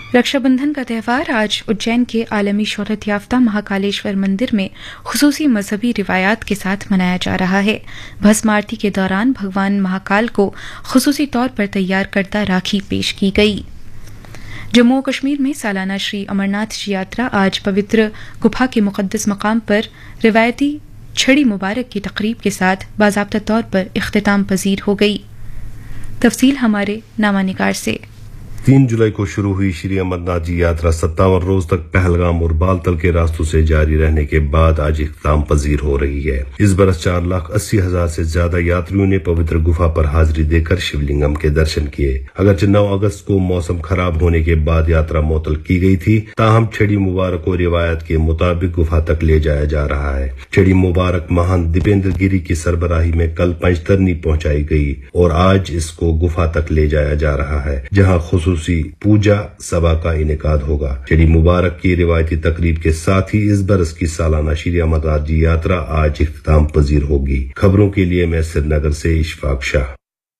रक्षाबंधन का त्यौहार आज उज्जैन के आलमी शोहरत याफ्ता महाकालेश्वर मंदिर में खुसूसी मजहबी रिवायात के साथ मनाया जा रहा है। भस्म आरती के दौरान भगवान महाकाल को खुसूसी तौर पर तैयार करदा राखी पेश की गई। जम्मू और कश्मीर में सालाना श्री अमरनाथ जी यात्रा आज पवित्र गुफा के मुकद्दस मकाम पर रिवायती छड़ी मुबारक की तकरीब के साथ बाज़ाब्ता तौर पर इख्तिताम पजीर हो गई। तफसील हमारे नामानिगार से। 3 जुलाई को शुरू हुई श्री अमरनाथ जी यात्रा 57 रोज तक पहलगाम और बालतल के रास्तों से जारी रहने के बाद आज इख्तिताम पजीर हो रही है। इस बरस 4,80,000 से ज्यादा यात्रियों ने पवित्र गुफा पर हाजिरी देकर शिवलिंगम के दर्शन किए। अगरचे 9 अगस्त को मौसम खराब होने के बाद यात्रा मुअत्तल की गई थी, ताहम छड़ी मुबारक को रिवायत के मुताबिक गुफा तक ले जाया जा रहा है। छड़ी मुबारक महान दीपेंद्र गिरी की सरबराही में कल पंचतरनी पहुंचाई गई और आज इसको गुफा तक ले जाया जा रहा है, जहां पूजा सभा का इनेकाद होगा। छड़ी मुबारक की रिवायती तकरीब के साथ ही इस बरस की सालाना श्री अमरनाथ जी यात्रा आज इख्तिताम पजीर होगी। खबरों के लिए मैं श्रीनगर से इशफाक शाह।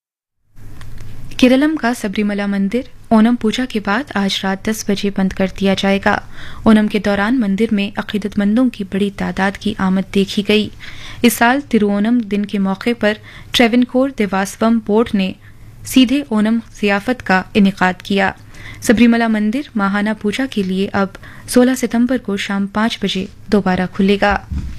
केरलम का सबरीमला मंदिर ओनम पूजा के बाद आज रात 10 बजे बंद कर दिया जाएगा। ओनम के दौरान मंदिर में अकीदतमंदों की बड़ी तादाद की आमद देखी गई। इस साल तिरुओनम दिन के मौके पर ट्रेवनकोर देवास्वम बोर्ड ने सीधे ओनम ज़ियाफत का इनेकाद किया। सबरीमला मंदिर माहाना पूजा के लिए अब 16 सितंबर को शाम 5 बजे दोबारा खुलेगा।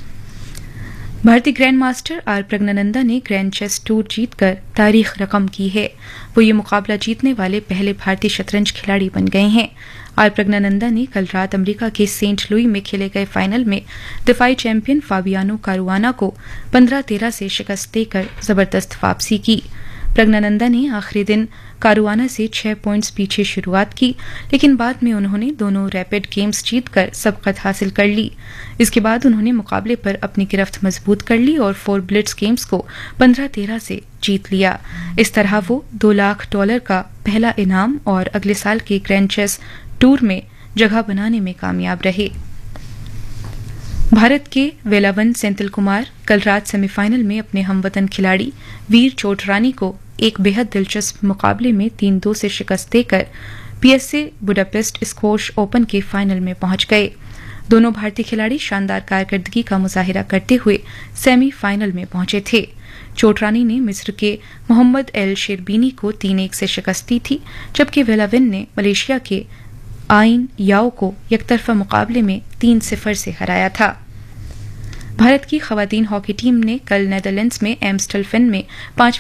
भारतीय ग्रैंड मास्टर आर प्रज्ञानंदा ने ग्रैंड चेस टूर जीतकर तारीख रकम की है। वो ये मुकाबला जीतने वाले पहले भारतीय शतरंज खिलाड़ी बन गए हैं। आर प्रज्ञानंदा ने कल रात अमेरिका के सेंट लुई में खेले गए फाइनल में दिफाई चैंपियन फाबियानो कारुआना को 15-13 से शिकस्त देकर जबरदस्त वापसी की। प्रज्ञानंदा ने आखिरी दिन कारुआना से 6 पॉइंट्स पीछे शुरुआत की, लेकिन बाद में उन्होंने दोनों रैपिड गेम्स जीतकर सबकत हासिल कर ली। इसके बाद उन्होंने मुकाबले पर अपनी गिरफ्त मजबूत कर ली और 4 ब्लिट्ज गेम्स को 15-13 से जीत लिया। इस तरह वो $2 लाख का पहला इनाम और अगले साल के ग्रैंड चेस टूर में जगह बनाने में कामयाब रहे। भारत के वेलावन सेंथिल कुमार कल रात सेमीफाइनल में अपने हमवतन खिलाड़ी वीर चोटरानी को एक बेहद दिलचस्प मुकाबले में 3-2 से शिकस्त देकर PSA बुडापेस्ट स्क्वॉश ओपन के फाइनल में पहुंच गए। दोनों भारतीय खिलाड़ी शानदार कारकर्दगी का मुजाहिरा करते हुए सेमीफाइनल में पहुंचे थे। चोटरानी ने मिस्र के मोहम्मद एल शेरबीनी को 3-1 से शिकस्त दी थी, जबकि वेलावन ने मलेशिया के आइन याओ को एकतरफा मुकाबले में 3-0 से हराया था। भारत की खवातीन हॉकी टीम ने कल नेदरलैंड्स में एम्स्टलफेन में 5